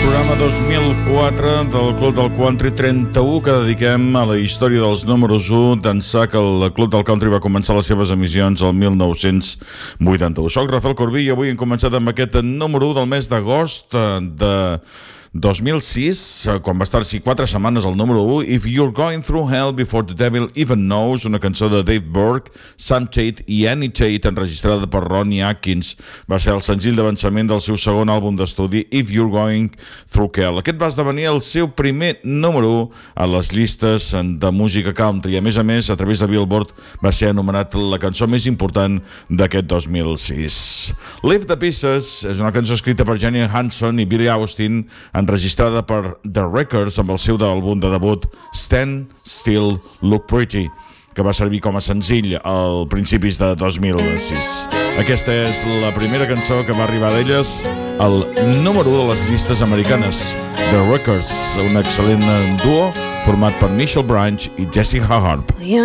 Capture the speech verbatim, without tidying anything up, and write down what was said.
Programa dos mil quatre del Club del Country trenta-u que dediquem a la història dels números u d'ençà que el Club del Country va començar les seves emissions el mil nou-cents vuitanta-u. Soc Rafael Corbí i avui hem començat amb aquest número u del mes d'agost de dos mil sis, quan va estar-s'hi quatre setmanes al número u, If You're Going Through Hell Before the Devil Even Knows, una cançó de Dave Burke, Sam Tate i Annie Tate, enregistrada per Ronnie Atkins. Va ser el senzill d'avançament del seu segon àlbum d'estudi, If You're Going Through Hell. Aquest va esdevenir el seu primer número u a les llistes de música country. A més a més, a través de Billboard, va ser anomenat la cançó més important d'aquest dos mil sis. Leave the Pieces és una cançó escrita per Jenny Hanson i Billy Austin, enregistrada per The Records amb el seu àlbum de debut Stand Still Look Pretty, que va servir com a senzill al principis de dos mil sis. Aquesta és la primera cançó que va arribar d'elles al número u de les llistes americanes. The Records, un excel·lent duo format per Michelle Branch i Jessica Harp.